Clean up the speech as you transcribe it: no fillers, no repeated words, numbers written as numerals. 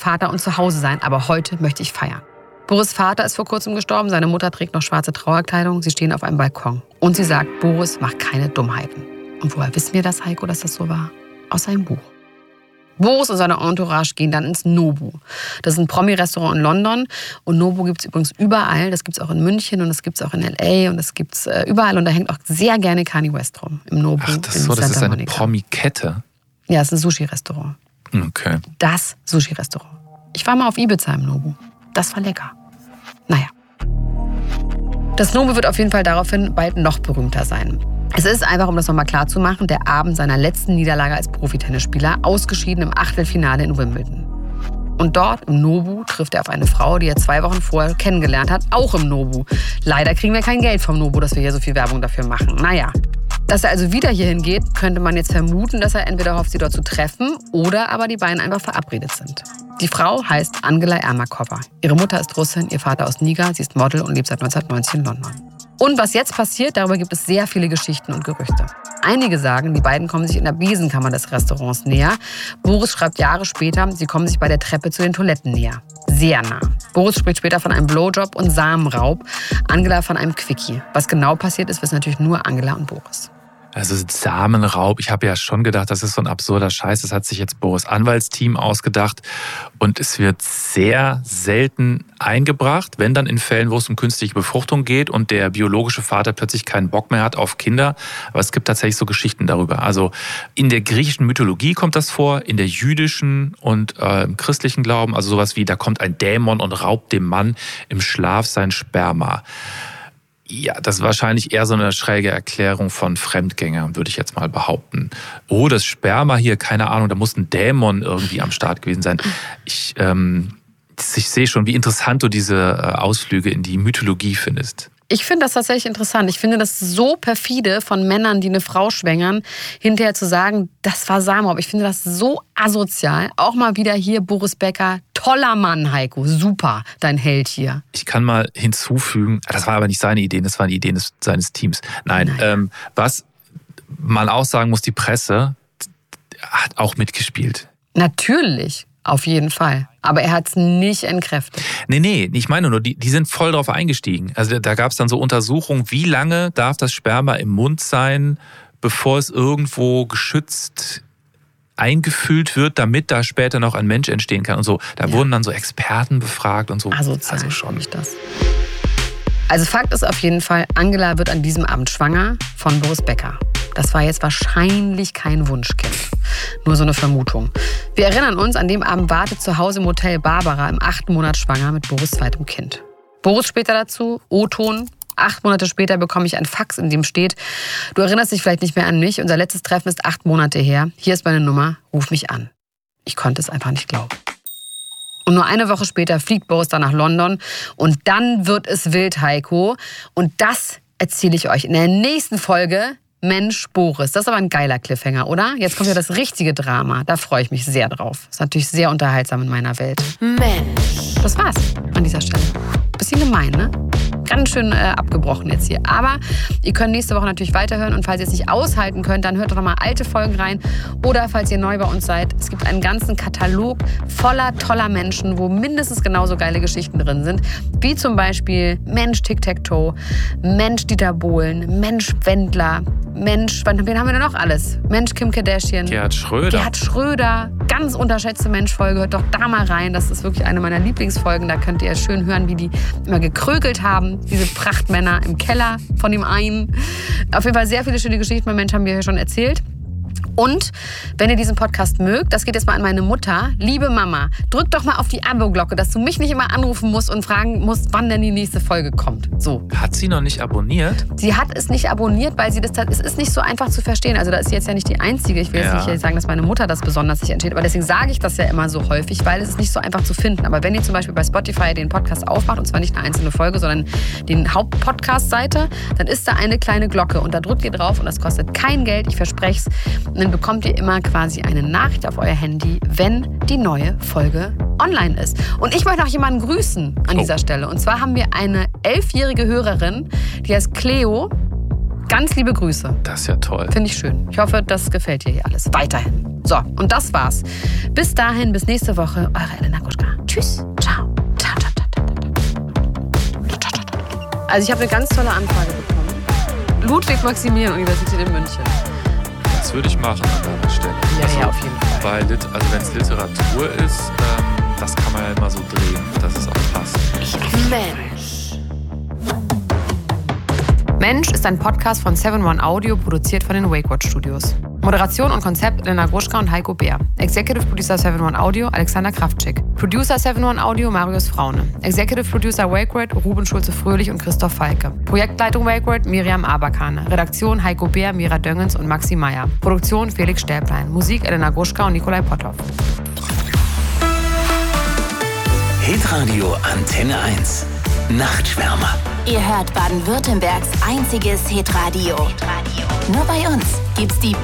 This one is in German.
Vater und zu Hause sein, aber heute möchte ich feiern. Boris' Vater ist vor kurzem gestorben, seine Mutter trägt noch schwarze Trauerkleidung, sie stehen auf einem Balkon. Und sie sagt, Boris macht keine Dummheiten. Und woher wissen wir das, Heiko, dass das so war? Aus seinem Buch. Boris und seine Entourage gehen dann ins Nobu. Das ist ein Promi-Restaurant in London. Und Nobu gibt es übrigens überall. Das gibt es auch in München und das gibt es auch in L.A. und das gibt es überall. Und da hängt auch sehr gerne Kanye West rum im Nobu. Ach, das ist eine Promi-Kette? Ja, es ist ein Sushi-Restaurant. Okay. Das Sushi-Restaurant. Ich war mal auf Ibiza im Nobu. Das war lecker. Naja. Das Nobu wird auf jeden Fall daraufhin bald noch berühmter sein. Es ist einfach, um das nochmal klar zu machen, der Abend seiner letzten Niederlage als Profitennisspieler, ausgeschieden im Achtelfinale in Wimbledon. Und dort im Nobu trifft er auf eine Frau, die er 2 Wochen vorher kennengelernt hat, auch im Nobu. Leider kriegen wir kein Geld vom Nobu, dass wir hier so viel Werbung dafür machen. Naja. Dass er also wieder hierhin geht, könnte man jetzt vermuten, dass er entweder hofft, sie dort zu treffen oder aber die beiden einfach verabredet sind. Die Frau heißt Angela Ermakova. Ihre Mutter ist Russin, ihr Vater aus Niger, sie ist Model und lebt seit 1990 in London. Und was jetzt passiert, darüber gibt es sehr viele Geschichten und Gerüchte. Einige sagen, die beiden kommen sich in der Besenkammer des Restaurants näher. Boris schreibt Jahre später, sie kommen sich bei der Treppe zu den Toiletten näher. Sehr nah. Boris spricht später von einem Blowjob und Samenraub, Angela von einem Quickie. Was genau passiert ist, wissen natürlich nur Angela und Boris. Also Samenraub, ich habe ja schon gedacht, das ist so ein absurder Scheiß. Das hat sich jetzt Boris' Anwaltsteam ausgedacht. Und es wird sehr selten eingebracht, wenn dann in Fällen, wo es um künstliche Befruchtung geht und der biologische Vater plötzlich keinen Bock mehr hat auf Kinder. Aber es gibt tatsächlich so Geschichten darüber. Also in der griechischen Mythologie kommt das vor, in der jüdischen und im christlichen Glauben. Also sowas wie, da kommt ein Dämon und raubt dem Mann im Schlaf sein Sperma. Ja, das ist wahrscheinlich eher so eine schräge Erklärung von Fremdgängern, würde ich jetzt mal behaupten. Oh, das Sperma hier, keine Ahnung, da muss ein Dämon irgendwie am Start gewesen sein. Ich sehe schon, wie interessant du diese Ausflüge in die Mythologie findest. Ich finde das tatsächlich interessant. Ich finde das so perfide von Männern, die eine Frau schwängern, hinterher zu sagen, das war Samenraub. Ich finde das so asozial. Auch mal wieder hier Boris Becker. Toller Mann, Heiko. Super, dein Held hier. Ich kann mal hinzufügen, das war aber nicht seine Idee, das waren die Ideen seines Teams. Nein. Was man auch sagen muss, die Presse hat auch mitgespielt. Natürlich. Auf jeden Fall. Aber er hat es nicht entkräftet. Nee, ich meine nur, die sind voll drauf eingestiegen. Also da gab es dann so Untersuchungen, wie lange darf das Sperma im Mund sein, bevor es irgendwo geschützt eingefüllt wird, damit da später noch ein Mensch entstehen kann und so. Da wurden dann so Experten befragt und so. Also schon nicht das. Also Fakt ist auf jeden Fall, Angela wird an diesem Abend schwanger von Boris Becker. Das war jetzt wahrscheinlich kein Wunschkind. Nur so eine Vermutung. Wir erinnern uns, an dem Abend wartet zu Hause im Hotel Barbara im 8. Monat schwanger mit Boris' zweitem Kind. Boris später dazu, O-Ton. 8 Monate später bekomme ich ein Fax, in dem steht, du erinnerst dich vielleicht nicht mehr an mich, unser letztes Treffen ist 8 Monate her. Hier ist meine Nummer, ruf mich an. Ich konnte es einfach nicht glauben. Und nur eine Woche später fliegt Boris dann nach London und dann wird es wild, Heiko. Und das erzähle ich euch in der nächsten Folge. Mensch, Boris. Das ist aber ein geiler Cliffhanger, oder? Jetzt kommt ja das richtige Drama. Da freue ich mich sehr drauf. Ist natürlich sehr unterhaltsam in meiner Welt. Mensch. Das war's an dieser Stelle. Bisschen gemein, ne? Ganz schön abgebrochen jetzt hier. Aber ihr könnt nächste Woche natürlich weiterhören. Und falls ihr es nicht aushalten könnt, dann hört doch noch mal alte Folgen rein. Oder falls ihr neu bei uns seid, es gibt einen ganzen Katalog voller toller Menschen, wo mindestens genauso geile Geschichten drin sind. Wie zum Beispiel Mensch Tic-Tac-Toe, Mensch Dieter Bohlen, Mensch Wendler, Mensch, wen haben wir denn noch alles? Mensch Kim Kardashian. Gerhard Schröder. Ganz unterschätzte Mensch-Folge. Hört doch da mal rein. Das ist wirklich eine meiner Lieblingsfolgen. Da könnt ihr schön hören, wie die immer gekrökelt haben. Diese Prachtmänner im Keller von dem einen. Auf jeden Fall sehr viele schöne Geschichten bei Mensch haben wir hier schon erzählt. Und wenn ihr diesen Podcast mögt, das geht jetzt mal an meine Mutter. Liebe Mama, drück doch mal auf die Abo-Glocke, dass du mich nicht immer anrufen musst und fragen musst, wann denn die nächste Folge kommt. So. Hat sie noch nicht abonniert? Sie hat es nicht abonniert, weil es ist nicht so einfach zu verstehen. Also da ist sie jetzt ja nicht die Einzige. Ich will jetzt nicht sagen, dass meine Mutter das besonders sich entscheidet. Aber deswegen sage ich das ja immer so häufig, weil es ist nicht so einfach zu finden. Aber wenn ihr zum Beispiel bei Spotify den Podcast aufmacht, und zwar nicht eine einzelne Folge, sondern den Hauptpodcast-Seite, dann ist da eine kleine Glocke und da drückt ihr drauf und das kostet kein Geld, ich verspreche es. Und dann bekommt ihr immer quasi eine Nachricht auf euer Handy, wenn die neue Folge online ist. Und ich möchte auch jemanden grüßen an dieser Stelle. Und zwar haben wir eine 11-jährige Hörerin, die heißt Cleo. Ganz liebe Grüße. Das ist ja toll. Finde ich schön. Ich hoffe, das gefällt dir hier alles. Weiterhin. So, und das war's. Bis dahin, bis nächste Woche. Eure Elena Gruschka. Tschüss. Ciao. Ciao, ciao, ciao, ciao. Also ich habe eine ganz tolle Anfrage bekommen. Ludwig-Maximilian-Universität in München. Das würde ich machen an deiner Stelle. Ja, auf jeden Fall. Weil, also wenn es Literatur ist, das kann man ja immer so drehen, dass es auch passt. Mensch. Mensch ist ein Podcast von 7-One Audio, produziert von den WakeWatch Studios. Moderation und Konzept Elena Gruschka und Heiko Bär. Executive Producer 7-One Audio Alexander Kraftschick. Producer 7-One Audio Marius Fraune. Executive Producer WakeWord Ruben Schulze-Fröhlich und Christoph Falke. Projektleitung WakeWord Miriam Aberkane. Redaktion Heiko Bär, Mira Döngens und Maxi Meyer. Produktion Felix Stäblein. Musik Elena Gruschka und Nikolai Potthoff. Hitradio Antenne 1. Nachtschwärmer. Ihr hört Baden-Württembergs einziges Hitradio. Nur bei uns gibt's die